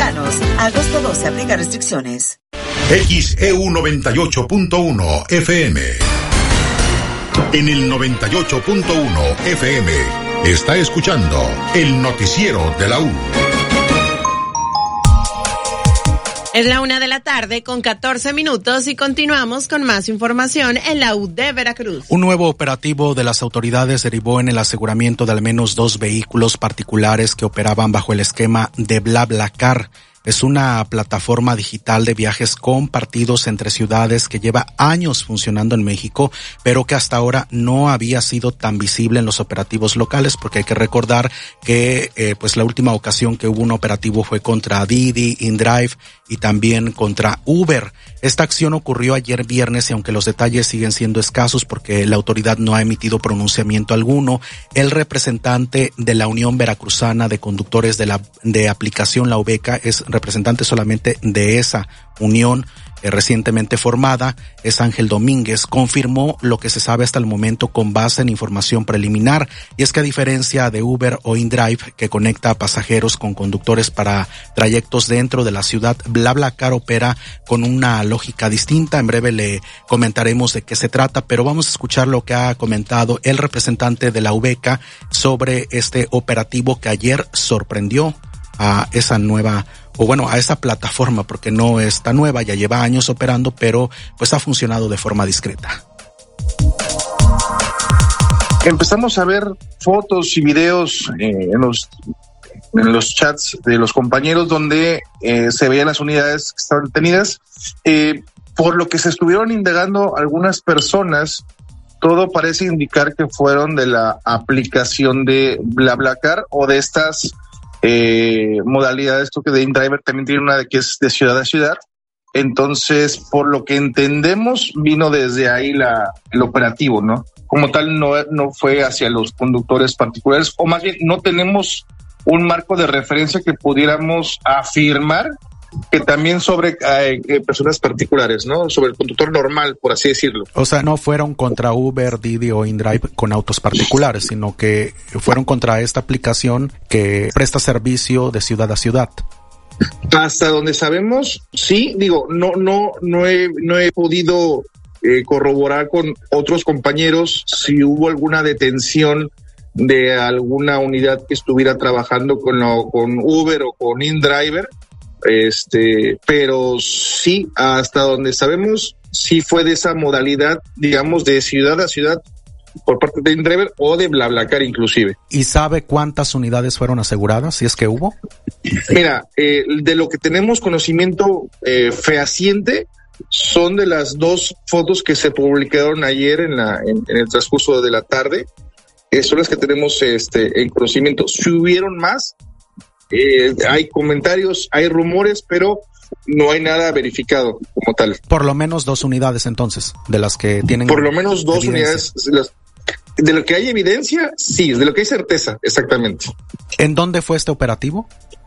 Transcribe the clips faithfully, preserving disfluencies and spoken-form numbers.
mexicanos. Agosto doce, aplica restricciones. X E U noventa y ocho punto uno F M. En el noventa y ocho punto uno F M está escuchando el noticiero de la U. Es la una de la tarde con catorce minutos y continuamos con más información en la U de Veracruz. Un nuevo operativo de las autoridades derivó en el aseguramiento de al menos dos vehículos particulares que operaban bajo el esquema de BlaBlaCar. Es una plataforma digital de viajes compartidos entre ciudades que lleva años funcionando en México, pero que hasta ahora no había sido tan visible en los operativos locales, porque hay que recordar que eh, pues la última ocasión que hubo un operativo fue contra Didi, InDrive y también contra Uber. Esta acción ocurrió ayer viernes y aunque los detalles siguen siendo escasos porque la autoridad no ha emitido pronunciamiento alguno, el representante de la Unión Veracruzana de Conductores de la de aplicación, la UVECA, es representante solamente de esa unión eh, recientemente formada, es Ángel Domínguez, confirmó lo que se sabe hasta el momento con base en información preliminar, y es que a diferencia de Uber o InDrive, que conecta a pasajeros con conductores para trayectos dentro de la ciudad, BlaBlaCar opera con una lógica distinta. En breve le comentaremos de qué se trata, pero vamos a escuchar lo que ha comentado el representante de la UVECA sobre este operativo que ayer sorprendió a esa nueva, o bueno, a esa plataforma, porque no es tan nueva, ya lleva años operando, pero pues ha funcionado de forma discreta. Empezamos a ver fotos y videos eh, en los en los chats de los compañeros donde eh, se veían las unidades que estaban detenidas, eh, por lo que se estuvieron indagando algunas personas. Todo parece indicar que fueron de la aplicación de BlaBlaCar o de estas Eh, modalidades. Esto que de InDriver también tiene una de que es de ciudad a ciudad. Entonces, por lo que entendemos, vino desde ahí la, el operativo, ¿no? Como tal, no, no fue hacia los conductores particulares, o más bien no tenemos un marco de referencia que pudiéramos afirmar que también sobre eh, eh, personas particulares, ¿no? Sobre el conductor normal, por así decirlo. O sea, no fueron contra Uber, Didi o InDrive con autos particulares, sino que fueron contra esta aplicación que presta servicio de ciudad a ciudad. Hasta donde sabemos, sí, digo, no, no, no he, no he podido eh, corroborar con otros compañeros si hubo alguna detención de alguna unidad que estuviera trabajando con, lo, con Uber o con InDriver. Este, pero sí, hasta donde sabemos, sí fue de esa modalidad, digamos, de ciudad a ciudad por parte de InDriver o de BlaBlaCar inclusive. ¿Y sabe cuántas unidades fueron aseguradas, si es que hubo? Mira, eh, de lo que tenemos conocimiento eh, fehaciente son de las dos fotos que se publicaron ayer en la en, en el transcurso de la tarde, eh, son las que tenemos este en conocimiento. Si hubieron más, Eh, hay comentarios, hay rumores, pero no hay nada verificado como tal. Por lo menos dos unidades entonces, de las que tienen Por lo menos dos evidencia. unidades, las, de lo que hay evidencia, sí, de lo que hay certeza, exactamente. ¿En dónde fue este operativo?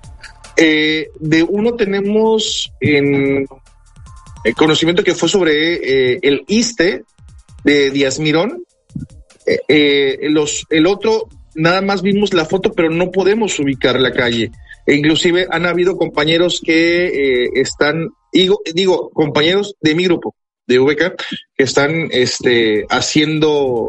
Eh, de uno tenemos en el conocimiento que fue sobre eh, el ISSSTE de Díaz Mirón, eh, eh, los, el otro nada más vimos la foto, pero no podemos ubicar la calle. E inclusive han habido compañeros que eh, están, digo, digo, compañeros de mi grupo, de V K, que están este, haciendo